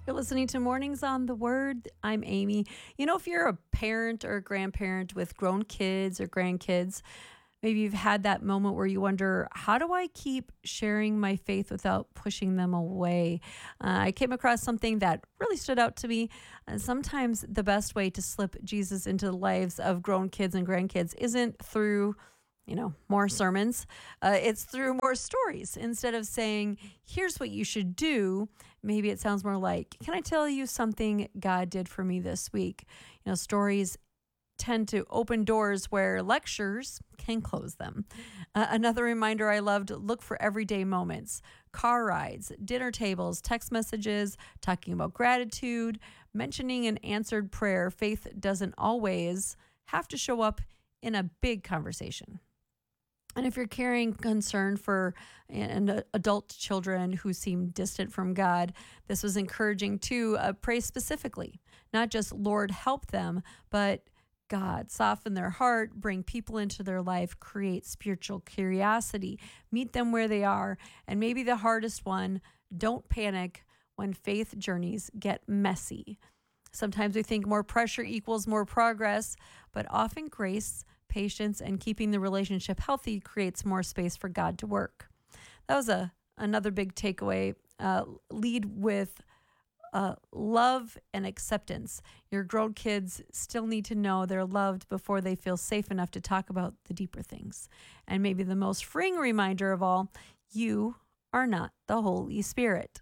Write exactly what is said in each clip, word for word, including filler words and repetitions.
You're listening to Mornings on the Word. I'm Amy. You know, if you're a parent or a grandparent with grown kids or grandkids, maybe you've had that moment where you wonder, how do I keep sharing my faith without pushing them away? Uh, I came across something that really stood out to me. And sometimes the best way to slip Jesus into the lives of grown kids and grandkids isn't through you know, more sermons. Uh, it's through more stories. Instead of saying, here's what you should do, maybe it sounds more like, can I tell you something God did for me this week? You know, stories tend to open doors where lectures can close them. Uh, another reminder I loved, look for everyday moments, car rides, dinner tables, text messages, talking about gratitude, mentioning an answered prayer. Faith doesn't always have to show up in a big conversation. And if you're carrying concern for an adult children who seem distant from God, this was encouraging to uh, pray specifically, not just Lord, help them, but God, soften their heart, bring people into their life, create spiritual curiosity, meet them where they are. And maybe the hardest one, don't panic when faith journeys get messy. Sometimes we think more pressure equals more progress, but often grace, patience, and keeping the relationship healthy creates more space for God to work. That was a another big takeaway. Uh, lead with uh, love and acceptance. Your grown kids still need to know they're loved before they feel safe enough to talk about the deeper things. And maybe the most freeing reminder of all, you are not the Holy Spirit.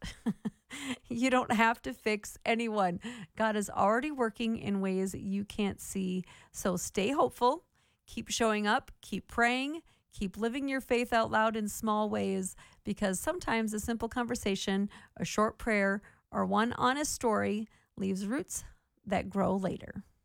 You don't have to fix anyone. God is already working in ways you can't see. So stay hopeful, keep showing up, keep praying, keep living your faith out loud in small ways, because sometimes a simple conversation, a short prayer, or one honest story leaves roots that grow later.